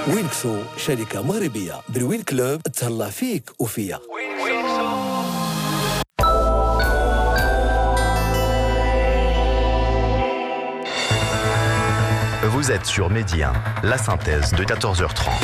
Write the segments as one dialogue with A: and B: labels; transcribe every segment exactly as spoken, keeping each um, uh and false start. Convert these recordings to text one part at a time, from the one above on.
A: وينكسو شركة مغربية. بالوين كلوب تهلا فيك وفيا.
B: Vous êtes sur Midi un, la synthèse de quatorze heures trente.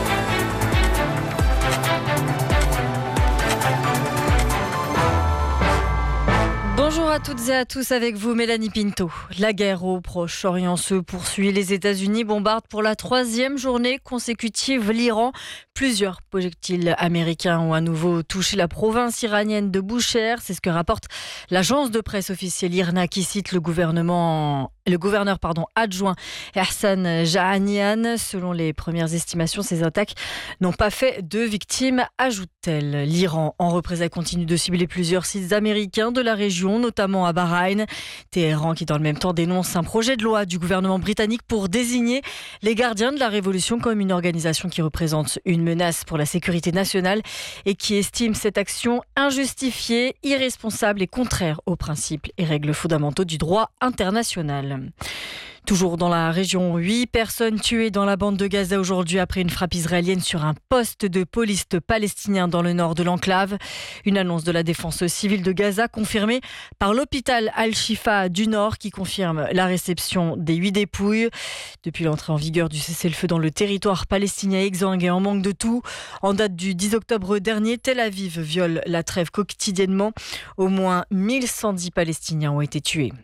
C: Bonjour à toutes et à tous, avec vous Mélanie Pinto. La guerre au Proche-Orient se poursuit. Les États-Unis bombardent pour la troisième journée consécutive l'Iran. Plusieurs projectiles américains ont à nouveau touché la province iranienne de Boucher. C'est ce que rapporte l'agence de presse officielle I R N A qui cite le gouvernement, le gouverneur pardon, adjoint Hassan Jahanian. Selon les premières estimations, ces attaques n'ont pas fait de victimes, ajoute-t-elle. L'Iran, en représailles, continue de cibler plusieurs sites américains de la région, notamment à Bahreïn. Téhéran qui dans le même temps dénonce un projet de loi du gouvernement britannique pour désigner les gardiens de la révolution comme une organisation qui représente une menace pour la sécurité nationale et qui estime cette action injustifiée, irresponsable et contraire aux principes et règles fondamentaux du droit international. Toujours dans la région, huit personnes tuées dans la bande de Gaza aujourd'hui après une frappe israélienne sur un poste de police palestinien dans le nord de l'enclave. Une annonce de la défense civile de Gaza confirmée par l'hôpital Al-Shifa du Nord qui confirme la réception des huit dépouilles. Depuis l'entrée en vigueur du cessez-le-feu dans le territoire palestinien exsangue et en manque de tout, en date du dix octobre dernier, Tel Aviv viole la trêve quotidiennement. Au moins mille cent dix Palestiniens ont été tués.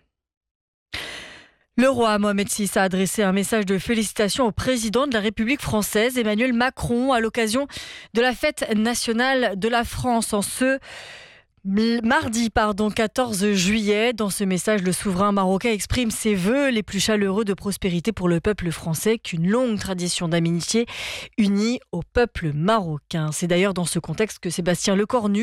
C: Le roi Mohamed six a adressé un message de félicitations au président de la République française, Emmanuel Macron, à l'occasion de la fête nationale de la France en ce mardi pardon, quatorze juillet. Dans ce message, le souverain marocain exprime ses vœux les plus chaleureux de prospérité pour le peuple français, qu'une longue tradition d'amitié unit au peuple marocain. C'est d'ailleurs dans ce contexte que Sébastien Lecornu,